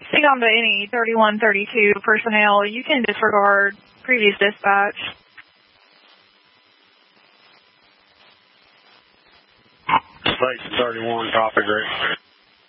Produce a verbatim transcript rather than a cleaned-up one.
Speak on to any thirty-one thirty-two personnel. You can disregard previous dispatch. Station thirty-one, copy, Greg.